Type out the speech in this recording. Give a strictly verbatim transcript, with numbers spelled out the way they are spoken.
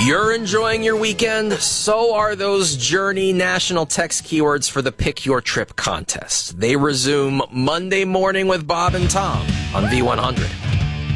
You're enjoying your weekend? So are those Journey national text keywords for the Pick Your Trip contest. They resume Monday morning with Bob and Tom on V one hundred.